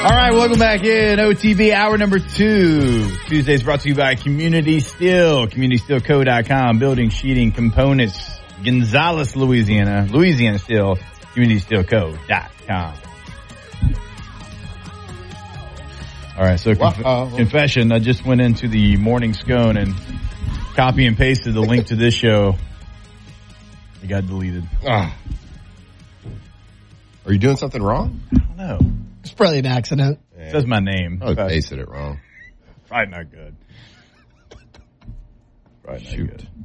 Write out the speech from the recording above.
All right, welcome back in OTB hour number 2. Tuesdays brought to you by Community Steel, CommunitySteelCo.com, building sheeting components, Gonzales, Louisiana Steel, CommunitySteelCo.com. All right, so confession, I just went into the Morning Scone and copy and pasted the link to this show. It got deleted. Are you doing something wrong? I don't know. It's probably an accident. It says my name. I pasted it wrong. Probably not good. Probably not good.